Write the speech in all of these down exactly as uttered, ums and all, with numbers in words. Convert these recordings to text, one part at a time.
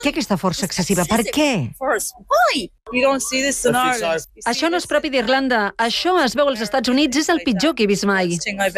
què aquesta força excessiva? Per què? Això no és propi d'Irlanda. Això es veu als Estats Units, és el pitjor que he vist mai.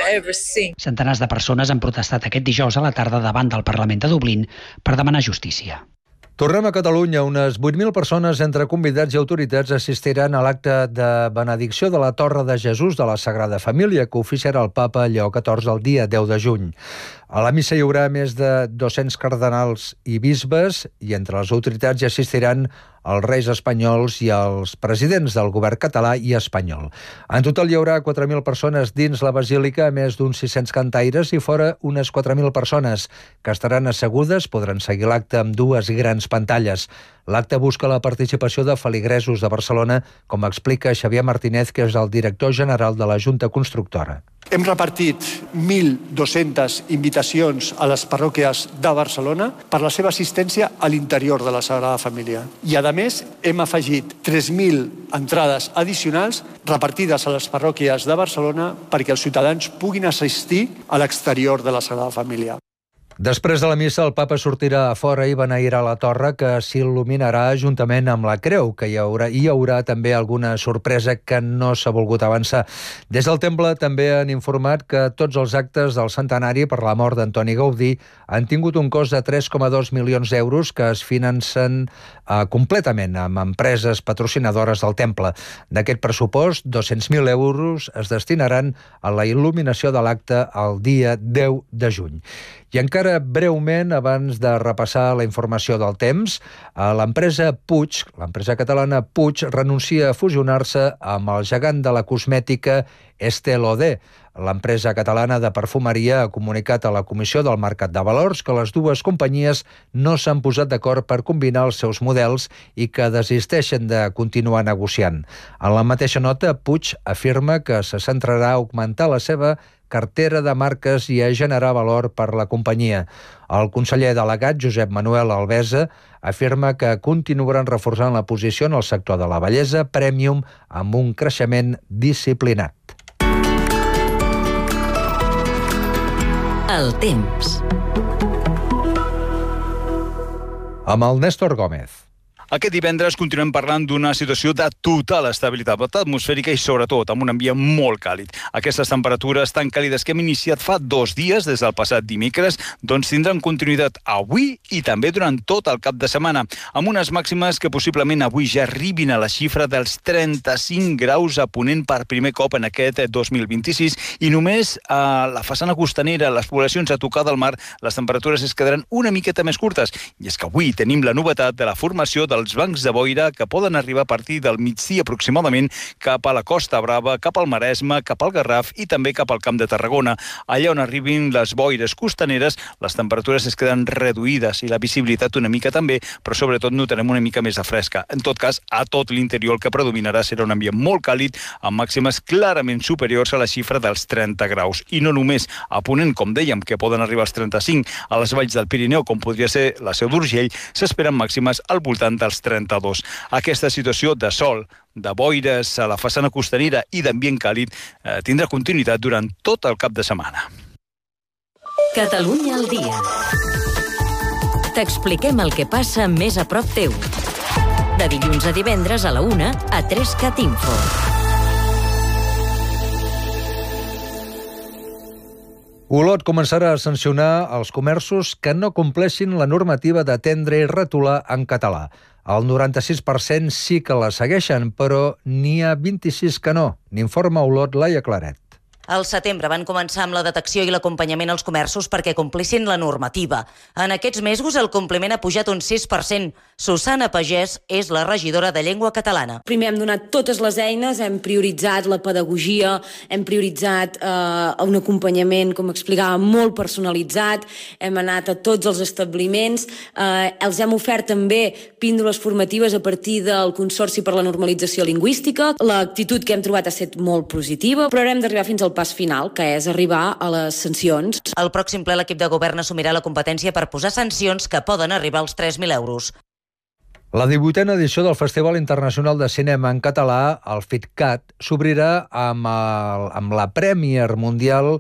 Centenars de persones han protestat aquest dijous a la tarda davant del Parlament de Dublín per demanar justícia. Tornem a Catalunya. Unes vuit mil persones, entre convidats i autoritats, assistiran a l'acte de benedicció de la Torre de Jesús de la Sagrada Família, que oficiarà el papa Lleó catorze el dia deu de juny. A la missa hi haurà més de dos-cents cardenals i bisbes, i entre les autoritats hi assistiran els reis espanyols i els presidents del govern català i espanyol. En total hi haurà quatre mil persones dins la basílica, a més d'uns sis-cents cantaires, i fora unes quatre mil persones que estaran assegudes, podran seguir l'acte amb dues grans pantalles. L'acte busca la participació de feligresos de Barcelona, com explica Xavier Martínez, que és el director general de la Junta Constructora. Hem repartit mil dos-centes invitacions a les parròquies de Barcelona per la seva assistència a l'interior de la Sagrada Família. I, a més, hem afegit tres mil entrades addicionals repartides a les parròquies de Barcelona perquè els ciutadans puguin assistir a l'exterior de la Sagrada Família. Després de la missa, el papa sortirà a fora i beneirà la torre, que s'il·luminarà juntament amb la creu, que hi haurà, hi haurà també alguna sorpresa que no s'ha volgut avançar. Des del temple també han informat que tots els actes del centenari per la mort d'Antoni Gaudí han tingut un cost de tres coma dos milions d'euros que es financen eh, completament amb empreses patrocinadores del temple. D'aquest pressupost, dos-cents mil euros es destinaran a la il·luminació de l'acte el dia deu de juny. I encara breument, abans de repassar la informació del temps, l'empresa Puig, l'empresa catalana Puig, renuncia a fusionar-se amb el gegant de la cosmètica Estée Lauder. L'empresa catalana de perfumeria ha comunicat a la Comissió del Mercat de Valors que les dues companyies no s'han posat d'acord per combinar els seus models i que desisteixen de continuar negociant. En la mateixa nota, Puig afirma que se centrarà a augmentar la seva cartera de marques i a generar valor per la companyia. El conseller delegat, Josep Manuel Albesa, afirma que continuaran reforçant la posició en el sector de la bellesa premium amb un creixement disciplinat. El temps. Amb el Néstor Gómez. Aquest divendres continuem parlant d'una situació de total estabilitat atmosfèrica i, sobretot, amb un ambient molt càlid. Aquestes temperatures tan càlides que hem iniciat fa dos dies, des del passat dimecres, doncs tindran continuïtat avui i també durant tot el cap de setmana, amb unes màximes que possiblement avui ja arribin a la xifra dels trenta-cinc graus a Ponent per primer cop en aquest dos mil vint-i-sis, i només a la façana costanera, les poblacions a tocar del mar, les temperatures es quedaran una miqueta més curtes. I és que avui tenim la novetat de la formació del els bancs de boira que poden arribar a partir del migdia aproximadament cap a la Costa Brava, cap al Maresme, cap al Garraf i també cap al Camp de Tarragona. Allà on arribin les boires costaneres, les temperatures es queden reduïdes i la visibilitat una mica també, però sobretot notarem una mica més de fresca. En tot cas, a tot l'interior el que predominarà serà un ambient molt càlid, amb màximes clarament superiors a la xifra dels trenta graus. I no només a Ponent, com dèiem, que poden arribar als trenta-cinc, a les valls del Pirineu, com podria ser la Seu d'Urgell, s'esperen màximes al voltant dels trenta-dos. Aquesta situació de sol, de boires a la façana costanera i d'ambient càlid eh, tindrà continuïtat durant tot el cap de setmana. Catalunya al dia. T'expliquem el que passa més a prop teu. De dilluns a divendres a la una a tres cat info. Olot començarà a sancionar els comerços que no compleixin la normativa d'atendre i retolar en català. El noranta-sis per cent sí que la segueixen, però n'hi ha vint-i-sis que no, n'informa Olot Laia Claret. Al setembre van començar amb la detecció i l'acompanyament als comerços perquè complissin la normativa. En aquests mesos el compliment ha pujat un sis per cent. Susana Pagès és la regidora de Llengua Catalana. Primer hem donat totes les eines, hem prioritzat la pedagogia, hem prioritzat eh, un acompanyament, com explicava, molt personalitzat, hem anat a tots els establiments, eh, els hem ofert també píndoles formatives a partir del Consorci per la Normalització Lingüística. L'actitud que hem trobat ha estat molt positiva, però ara hem d'arribar fins al pas final, que és arribar a les sancions. Al pròxim ple l'equip de govern assumirà la competència per posar sancions que poden arribar als tres mil euros. La divuitena edició del Festival Internacional de Cinema en Català, el FITCAT, s'obrirà amb, el, amb la Premier Mundial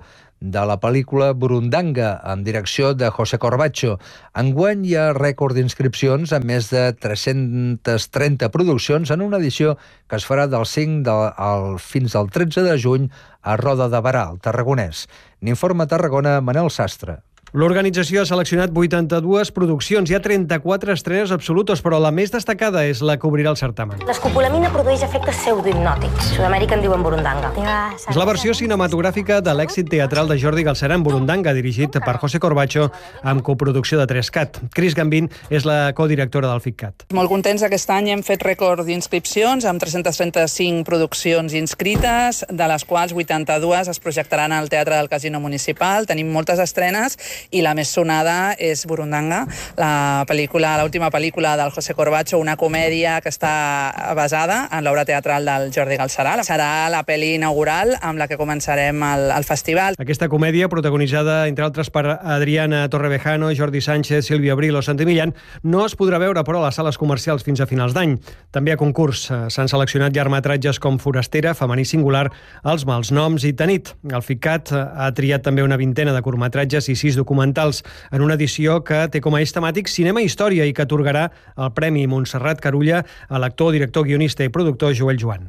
de la pel·lícula Burundanga, amb direcció de José Corbacho. Enguany hi ha rècord d'inscripcions amb més de tres-centes trenta produccions en una edició que es farà del cinc de, al, fins al tretze de juny a Roda de Berà, al Tarragonès. N'informa Tarragona, Manel Sastre. L'organització ha seleccionat vuitanta-dues produccions. Hi ha trenta-quatre estrenes absolutes, però la més destacada és la que obrirà el certamen. L'escopolamina produeix efectes pseudohipnòtics. A Sud-amèrica en diuen burundanga. És la versió cinematogràfica de l'èxit teatral de Jordi Galceran, Burundanga, dirigit per José Corbacho, amb coproducció de Trescat. Cris Gambín és la codirectora del FICCAT. Molt contents, aquest any hem fet rècord d'inscripcions, amb tres-centes trenta-cinc produccions inscrites, de les quals vuitanta-dues es projectaran al Teatre del Casino Municipal. Tenim moltes estrenes, i la més sonada és Burundanga, la pel·lícula, l'última pel·lícula del José Corbacho, una comèdia que està basada en l'obra teatral del Jordi Galceran. Serà la pel·li inaugural amb la que començarem el, el festival. Aquesta comèdia, protagonitzada, entre altres, per Adriana Torrevejano, Jordi Sánchez, Sílvia Abril o Santi Millán, no es podrà veure, però, a les sales comercials fins a finals d'any. També a concurs s'han seleccionat llargmetratges com Forastera, Femení Singular, Els mals noms i Tanit. El FICCAT ha triat també una vintena de curtmetratges i sis documentals en una edició que té com a eix temàtic cinema i història i que atorgarà el Premi Montserrat Carulla a l'actor, director, guionista i productor Joel Joan.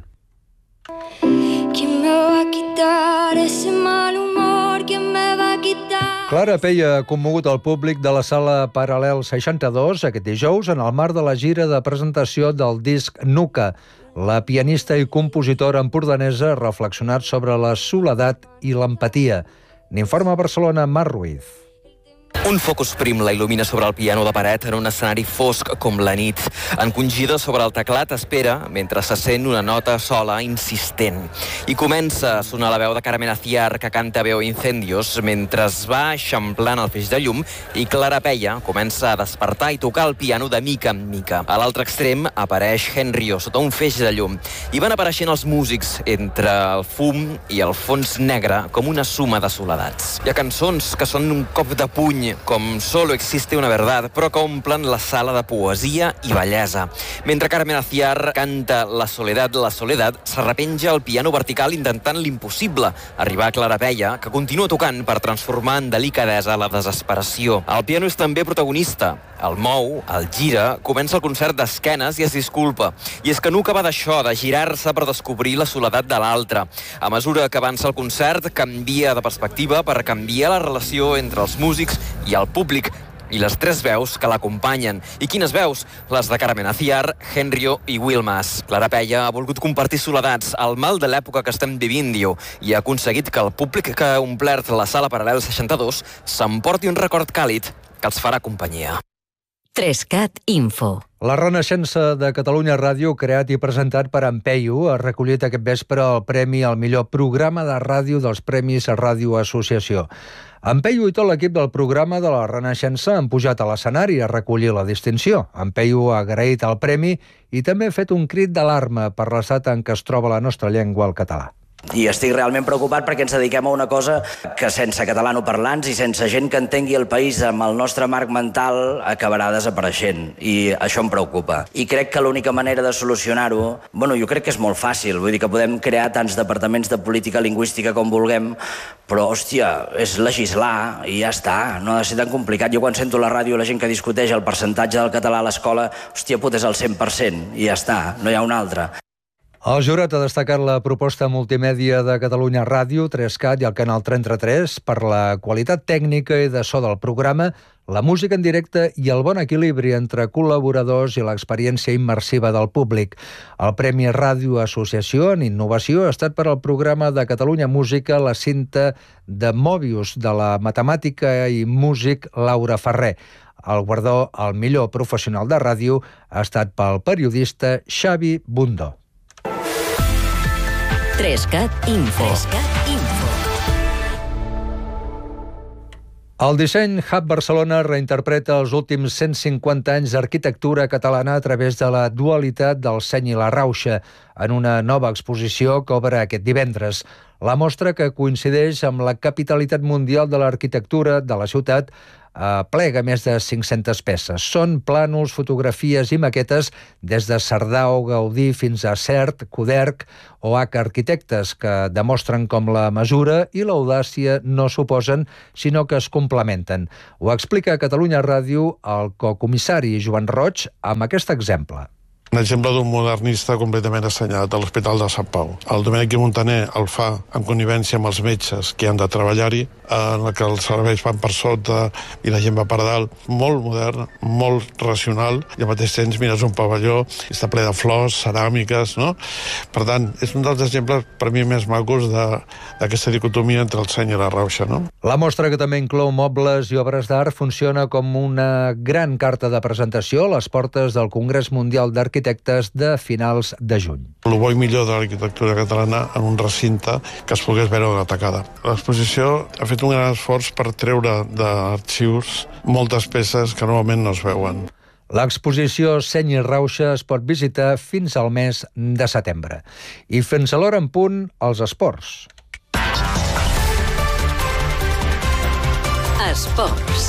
¿Quién me va a quitar ese mal humor? ¿Quién me va a quitar? Clara Peia ha commogut el públic de la sala Paral·lel seixanta-dos aquest dijous en el marc de la gira de presentació del disc Nuca. La pianista i compositora empordanesa ha reflexionat sobre la soledat i l'empatia. N'informa a Barcelona, Mar Ruiz. Un focus prim la il·lumina sobre el piano de paret en un escenari fosc com la nit. Encongida sobre el teclat espera mentre se sent una nota sola insistent. I comença a sonar la veu de Carmen Aciar, que canta Veo incendios, mentre es va eixamplant el feix de llum i Clara Peia comença a despertar i tocar el piano de mica en mica. A l'altre extrem apareix Henryo sota un feix de llum i van apareixent els músics entre el fum i el fons negre com una suma de soledats. Hi ha cançons que són un cop de puny com Solo existe una verdad, però que omplen la sala de poesia i bellesa. Mentre Carmen Aciar canta La soledad, la soledad, s'arrepenja el piano vertical intentant l'impossible, arribar a Clara Peia, que continua tocant per transformar en delicadesa la desesperació. El piano és també protagonista. El mou, el gira, comença el concert d'esquenes i es disculpa. I és que Nuca va d'això, de girar-se per descobrir la soledat de l'altre. A mesura que avança el concert, canvia de perspectiva per canviar la relació entre els músics i el públic i les tres veus que l'acompanyen. I quines veus? Les de Carmen Aciar, Henryo i Wilmas. Clara Peia ha volgut compartir soledats, el mal de l'època que estem vivint, diu, i ha aconseguit que el públic que ha omplert la sala Paral·lel seixanta-dos s'emporti un record càlid que els farà companyia. Trescat Info. La Renaixença de Catalunya Ràdio, creat i presentat per Ampeyu, ha recollit aquest vespre el premi al millor programa de ràdio dels Premis Ràdio Associació. Ampeyu i tot l'equip del programa de la Renaixença han pujat a l'escenari a recollir la distinció. Ampeyu ha agraït el premi i també ha fet un crit d'alarma per l'estat en què es troba la nostra llengua, el català. I estic realment preocupat perquè ens dediquem a una cosa que sense catalanoparlants i sense gent que entengui el país amb el nostre marc mental acabarà desapareixent. I això em preocupa. I crec que l'única manera de solucionar-ho, bueno, jo crec que és molt fàcil. Vull dir que podem crear tants departaments de política lingüística com vulguem, però, hòstia, és legislar i ja està. No ha de ser tan complicat. Jo quan sento a la ràdio la gent que discuteix el percentatge del català a l'escola, hòstia, puta, és el cent per cent i ja està, no hi ha un altre. El jurat ha destacat la proposta multimèdia de Catalunya Ràdio, Trescat i el Canal trenta-tres per la qualitat tècnica i de so del programa, la música en directe i el bon equilibri entre col·laboradors i l'experiència immersiva del públic. El Premi Ràdio Associació en Innovació ha estat per al programa de Catalunya Música La cinta de Mobius de la matemàtica i músic Laura Ferrer. El guardó al millor professional de ràdio ha estat pel periodista Xavi Bundó. Trescat Info. Trescat Info. El Disseny Hub Barcelona reinterpreta els últims cent cinquanta anys d'arquitectura catalana a través de la dualitat del seny i la rauxa en una nova exposició que obre aquest divendres. La mostra, que coincideix amb la capitalitat mundial de l'arquitectura de la ciutat, plega més de cinc-centes peces. Són plànols, fotografies i maquetes des de Sardau, Gaudí fins a Cert, Coderc o H Arquitectes, que demostren com la mesura i l'audàcia no s'oposen, sinó que es complementen. Ho explica a Catalunya Ràdio el cocomissari Joan Roig amb aquest exemple. Un exemple d'un modernista completament assenyat a l'Hospital de Sant Pau. El Domènec i Montaner el fa en connivència amb els metges que han de treballar-hi, en què els serveis van per sota i la gent va per dalt. Molt modern, molt racional, i al mateix temps mires un pavelló i està ple de flors, ceràmiques, no? Per tant, és un dels exemples per mi més macos d'aquesta dicotomia entre el seny i la rauxa, no? La mostra, que també inclou mobles i obres d'art, funciona com una gran carta de presentació a les portes del Congrés Mundial d'Arquitectes de finals de juny. El bo i millor de l'arquitectura catalana en un recinte que es pogués veure atacada. L'exposició ha fet un gran esforç per treure d'arxius moltes peces que normalment no es veuen. L'exposició Seny i Rauxa es pot visitar fins al mes de setembre. I fins a l'hora en punt, els esports. Esports.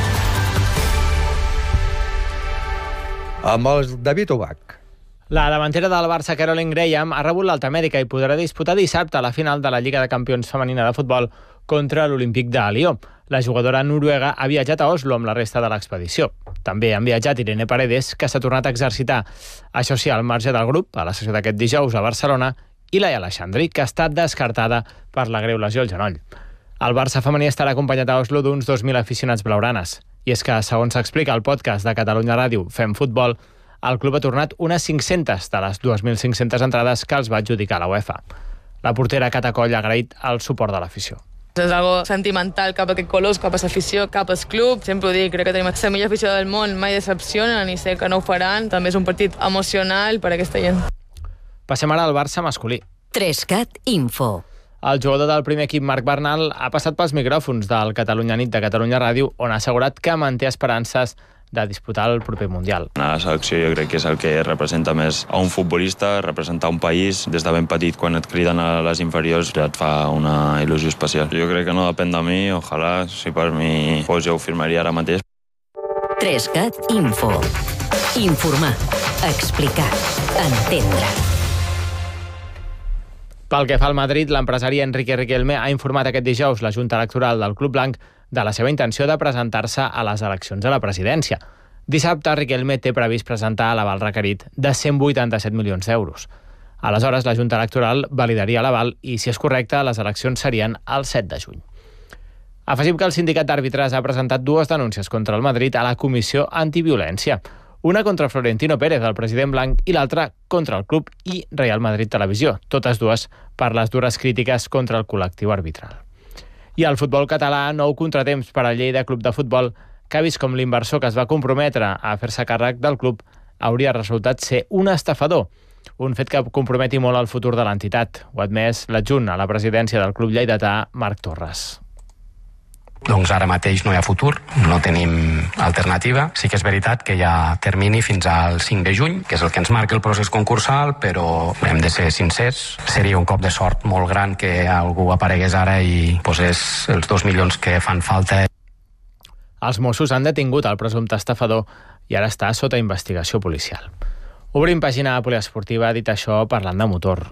Amb el David Ubach. La davantera del Barça, Caroline Graham, ha rebut l'alta mèdica i podrà disputar dissabte la final de la Lliga de Campions femenina de futbol contra l'Olímpic de Lió. La jugadora noruega ha viatjat a Oslo amb la resta de l'expedició. També han viatjat Irene Paredes, que s'ha tornat a exercitar. Això sí, al marge del grup, a la sessió d'aquest dijous a Barcelona, i Laia Aleixandri, que ha estat descartada per la greu lesió al genoll. El Barça femení estarà acompanyat a Oslo d'uns dos mil aficionats blaugranes. I és que, segons s'explica al podcast de Catalunya Ràdio Fem Futbol, el club ha tornat unes cinc-centes de les dues mil cinc-centes entrades que els va adjudicar la UEFA. La portera Cata Coll ha agraït el suport de l'afició. És algo sentimental cap a aquest colors, cap a l'afició, cap al club. Sempre ho dic, crec que tenim la millor afició del món, mai decepcionen i sé que no ho faran. També és un partit emocional per a aquesta gent. Passem ara al Barça masculí. Trescat Info. El jugador del primer equip, Marc Bernal, ha passat pels micròfons del Catalunya Nit de Catalunya Ràdio, on ha assegurat que manté esperances de disputar el proper Mundial. La selecció jo crec que és el que representa més a un futbolista, representar un país. Des de ben petit, quan et criden a les inferiors, ja et fa una il·lusió especial. Jo crec que no depèn de mi, ojalà, si per mi fos jo ho firmaria ara mateix. Trescat Info. Informar, explicar, entendre. Pel que fa al Madrid, l'empresari Enrique Riquelme ha informat aquest dijous la Junta Electoral del Club Blanc de la seva intenció de presentar-se a les eleccions a la presidència. Dissabte, Riquelme té previst presentar l'aval requerit de cent vuitanta-set milions d'euros. Aleshores, la Junta Electoral validaria l'aval i, si és correcte, les eleccions serien el set de juny. Afegim que el sindicat d'àrbitres ha presentat dues denúncies contra el Madrid a la Comissió Antiviolència. Una contra Florentino Pérez, el president blanc, i l'altra contra el club i Real Madrid Televisió, totes dues per les dures crítiques contra el col·lectiu arbitral. I al futbol català, nou contratemps per al Lleida Club de Futbol, que ha vist com l'inversor que es va comprometre a fer-se càrrec del club hauria resultat ser un estafador, un fet que comprometi molt el futur de l'entitat. Ho ha admès l'adjunt a la presidència del club lleidatà, Marc Torres. Doncs ara mateix no hi ha futur, no tenim alternativa. Sí que és veritat que hi ha termini fins al cinc de juny, que és el que ens marca el procés concursal, però hem de ser sincers. Seria un cop de sort molt gran que algú aparegués ara i posés els dos milions que fan falta. Els Mossos han detingut el presumpte estafador i ara està sota investigació policial. Obrim pàgina poliesportiva, dit això, parlant de motor.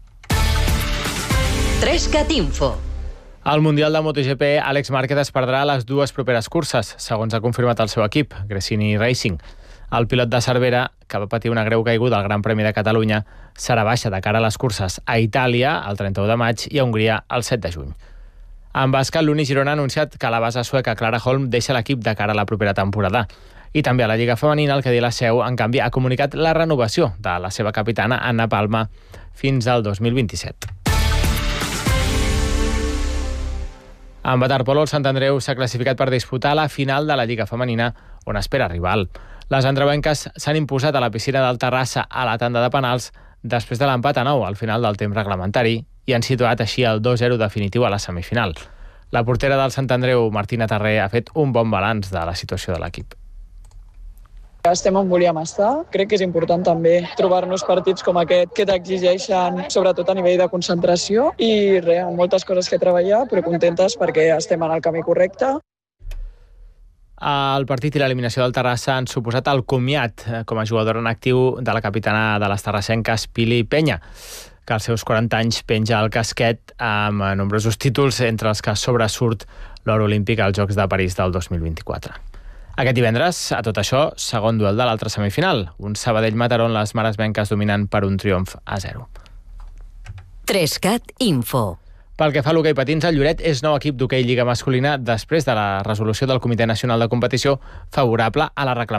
Trescat Info. Al Mundial de MotoGP, Àlex Márquez es perdrà les dues properes curses, segons ha confirmat el seu equip, Gresini Racing. El pilot de Cervera, que va patir una greu caiguda al Gran Premi de Catalunya, serà baixa de cara a les curses a Itàlia el trenta-u de maig i a Hongria el set de juny. En bàsquet, l'Uni Girona ha anunciat que la base sueca Clara Holm deixa l'equip de cara a la propera temporada. I també a la Lliga Femenina, el Cadí la Seu, en canvi, ha comunicat la renovació de la seva capitana, Anna Palma, fins al dos mil vint-i-set. En waterpolo, el Sant Andreu s'ha classificat per disputar la final de la Lliga Femenina, on espera rival. Les andreuenques s'han imposat a la piscina del Terrassa a la tanda de penals després de l'empat a nou al final del temps reglamentari i han situat així el dos zero definitiu a la semifinal. La portera del Sant Andreu, Martina Tarré, ha fet un bon balanç de la situació de l'equip. Estem on volíem estar. Crec que és important també trobar-nos partits com aquest que t'exigeixen, sobretot a nivell de concentració, i res, moltes coses que treballar, però contentes perquè estem en el camí correcte. El partit i l'eliminació del Terrassa han suposat el comiat com a jugador en actiu de la capitana de les terrassenques, Pili Penya, que als seus quaranta anys penja el casquet amb nombrosos títols, entre els que sobresurt l'or olímpic als Jocs de París del dos mil vint-i-quatre. Aquest divendres, a tot això, segon duel de l'altra semifinal. Un Sabadell-Mataró on les maresmenques dominant per un triomf a zero. tres cat Info. Pel que fa a l'hoquei patins, el Lloret és nou equip d'hoquei lliga masculina després de la resolució del Comitè Nacional de Competició favorable a la reclamació